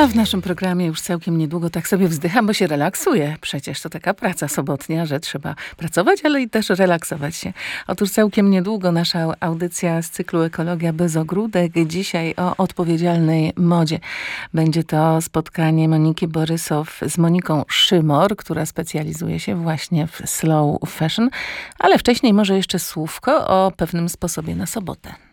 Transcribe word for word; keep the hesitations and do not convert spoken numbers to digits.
A w naszym programie już całkiem niedługo tak sobie wzdycham, bo się relaksuję. Przecież to taka praca sobotnia, że trzeba pracować, ale i też relaksować się. Otóż całkiem niedługo nasza audycja z cyklu Ekologia bez ogródek. Dzisiaj o odpowiedzialnej modzie. Będzie to spotkanie Moniki Borysow z Moniką Szymor, która specjalizuje się właśnie w slow fashion. Ale wcześniej może jeszcze słówko o pewnym sposobie na sobotę.